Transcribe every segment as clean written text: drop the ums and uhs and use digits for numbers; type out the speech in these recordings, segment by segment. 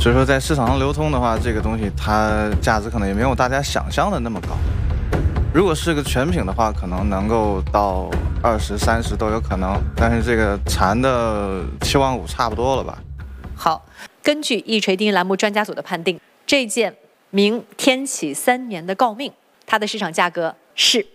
所以说在市场上流通的话，这个东西它价值可能也没有大家想象的那么高。如果是个全品的话，可能能够到20、30都有可能，但是这个蝉的7万5差不多了吧？ 好，根据一锤定音栏目专家组的判定，这件明天启3年的诰命，它的市场价格是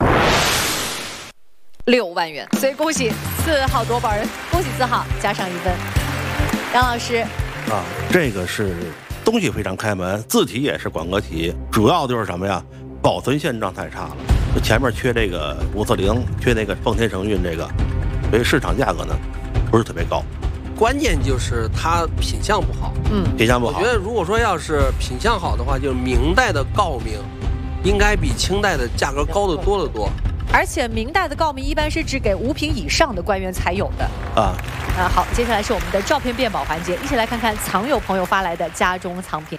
6万元。所以恭喜4号夺宝人，恭喜4号，加上1分。杨老师， 这个是东西非常开门，字体也是广歌体，主要就是什么呀？保存现状太差了，前面缺这个540，缺那个奉天承运这个，所以市场价格呢不是特别高。 关键就是它品相不好， 品相不好。 我觉得如果说要是品相好的话，就是明代的诰命应该比清代的价格高得多得多。 而且明代的诰命一般是只给5品以上的官员才有的。好，接下来是我们的照片辨宝环节，一起来看看藏友朋友发来的家中藏品。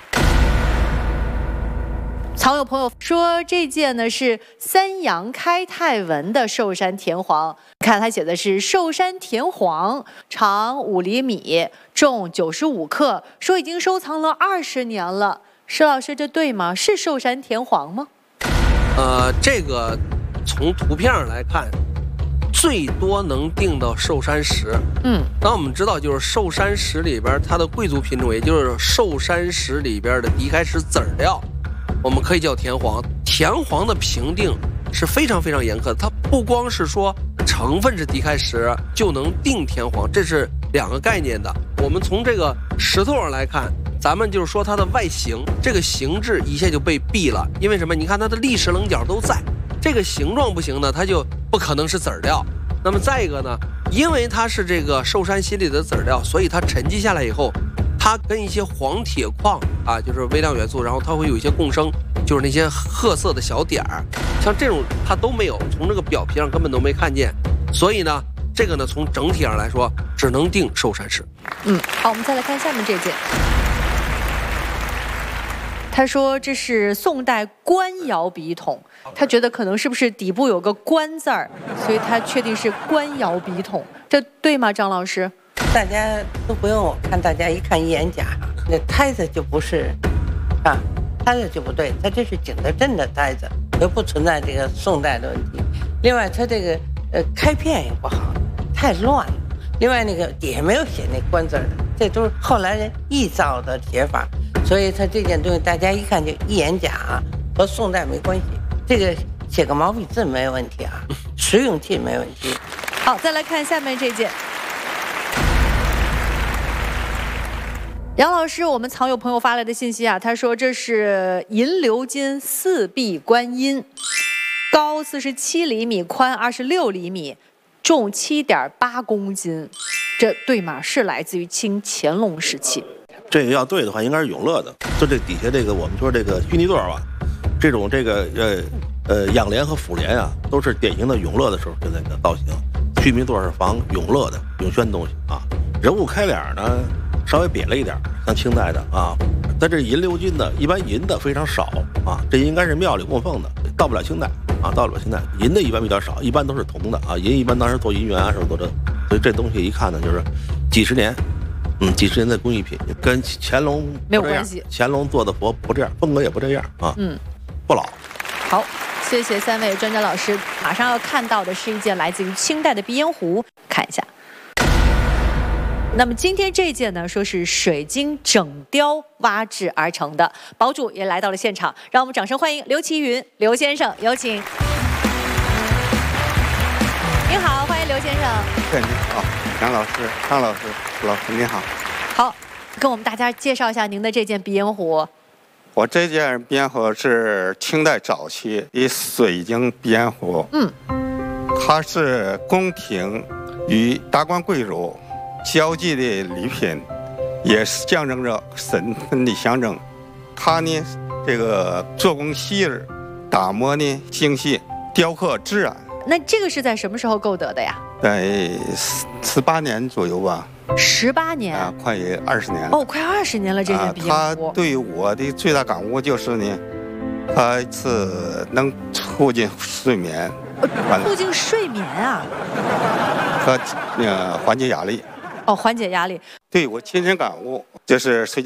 藏友朋友说，这件呢是3阳开泰文的寿山田黄，看它写的是寿山田黄，长5厘米，重95克，说已经收藏了20年了。石老师，这对吗？是寿山田黄吗？ 这个从图片上来看，最多能定到寿山石。那我们知道，就是寿山石里边它的贵族品种，也就是寿山石里边的嫡开石籽儿料，我们可以叫田黄。田黄的评定是非常非常严苛的，它不光是说成分是嫡开石就能定田黄，这是2个概念的。我们从这个石头上来看，咱们就是说它的外形，这个形制一下就被毙了。因为什么？你看它的历史棱角都在，这个形状不行呢，它就不可能是籽儿料。那么再一个呢，因为它是这个寿山心里的籽儿料，所以它沉积下来以后，它跟一些黄铁矿就是微量元素，然后它会有一些共生，就是那些褐色的小点儿，像这种它都没有，从这个表皮上根本都没看见。所以呢，这个呢从整体上来说，只能定寿山石。 好，我们再来看下面这件。他说这是宋代官窑笔筒，他觉得可能是不是底部有个官字儿，所以他确定是官窑笔筒，这对吗，张老师？ 大家都不用我看，大家一看一眼假，那胎子就不是胎子就不对，它这是景德镇的胎子，就不存在这个宋代的问题。另外，它这个开片也不好，太乱了。另外那个底下没有写那官字的，这都是后来人臆造的写法，所以它这件东西大家一看就一眼假，和宋代没关系。这个写个毛笔字没有问题实用性没问题。 好，再来看下面这件。杨老师，我们藏友朋友发来的信息他说这是银鎏金4臂观音，高47厘米，宽26厘米，重7.8公斤，这对吗？是来自于清乾隆时期。 这个要对的话，应该是永乐的。就这底下这个，我们说这个虚泥座这种这个仰莲和俯莲都是典型的永乐的时候就那个造型。虚泥座是仿永乐的永宣东西人物开脸呢稍微瘪了一点，像清代的但这银鎏金的，一般银的非常少这应该是庙里供奉的，到不了清代到不了清代，银的一般比较少，一般都是铜的银一般当时做银元什么做这，所以这东西一看呢就是几十年的工艺品，跟乾隆没有关系。 乾隆做的佛不这样，风格也不这样不老。 好，谢谢3位专家老师。马上要看到的是一件来自于清代的鼻烟壶，看一下。那么今天这件呢，说是水晶整雕挖制而成的，宝主也来到了现场，让我们掌声欢迎刘奇云刘先生，有请。您好，欢迎刘先生。 对，您好，杨老师、张老师、老师您好。 好，跟我们大家介绍一下您的这件鼻烟壶。 我这件鼻烟壶是清代早期的水晶鼻烟壶，它是宫廷与达官贵族交际的礼品，也是象征着身份的象征。它呢，这个做工细致，打磨呢精细，雕刻自然。 那这个是在什么时候购得的呀？ 在18年左右吧。 18年快20年了。 哦，快20年了，这件鼻烟壶。 它对我的最大感悟就是呢，它是能促进睡眠， 促进睡眠和缓解压力。 缓解压力。 对我亲身感悟就是睡